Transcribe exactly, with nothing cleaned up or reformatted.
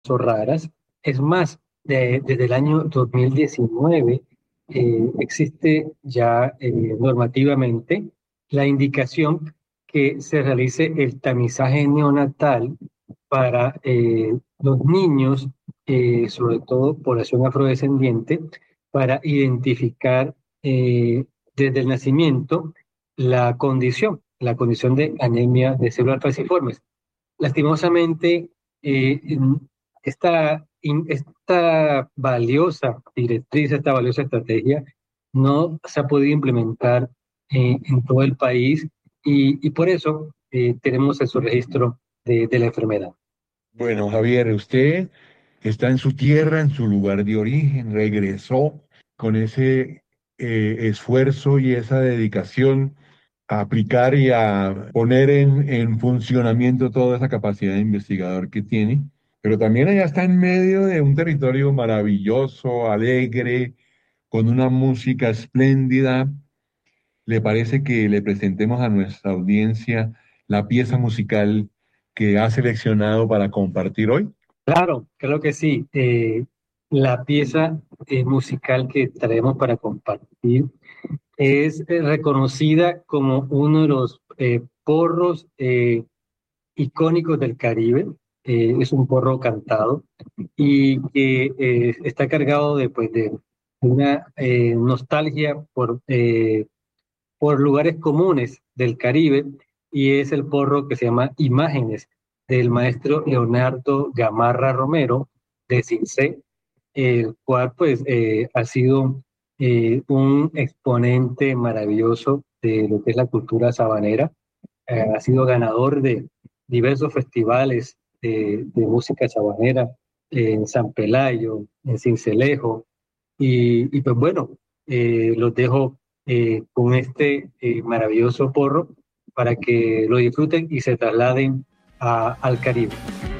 raras. Es más, de- desde el año dos mil diecinueve eh, existe ya eh, normativamente la indicación que se realice el tamizaje neonatal para eh, los niños, eh, sobre todo población afrodescendiente, para identificar eh, desde el nacimiento la condición, la condición de anemia de células falciformes. Lastimosamente, eh, en- esta, in- esta valiosa directriz, esta valiosa estrategia no se ha podido implementar eh, en todo el país y, y por eso eh, tenemos ese registro de, de la enfermedad. Bueno, Javier, usted está en su tierra, en su lugar de origen, regresó con ese eh, esfuerzo y esa dedicación a aplicar y a poner en, en funcionamiento toda esa capacidad de investigador que tiene, pero también allá está en medio de un territorio maravilloso, alegre, con una música espléndida. ¿Le parece que le presentemos a nuestra audiencia la pieza musical que ha seleccionado para compartir hoy? Claro, creo que sí. Eh, la pieza eh, musical que traemos para compartir es eh, reconocida como uno de los eh, porros eh, icónicos del Caribe. Eh, es un porro cantado y que eh, está cargado de, pues, de una eh, nostalgia por, eh, por lugares comunes del Caribe y es el porro que se llama Imágenes del maestro Leonardo Gamarra Romero de Cincé, el cual pues eh, ha sido eh, un exponente maravilloso de lo que es la cultura sabanera. Eh, ha sido ganador de diversos festivales de, de música sabanera en San Pelayo, en Sincelejo, y, y pues bueno, eh, los dejo eh, con este eh, maravilloso porro para que lo disfruten y se trasladen a- al Caribe.